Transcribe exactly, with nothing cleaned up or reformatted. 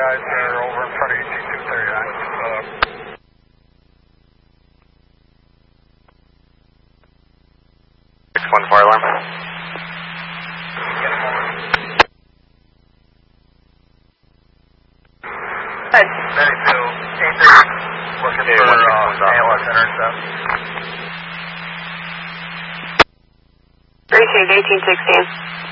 guys are over in front of you, T two thirty-nine. Uh, six one four alarm. Hey. thirty-two, eight thirty, looking Hey, for one six uh, one's off. A L S intercept. Received eighteen sixteen.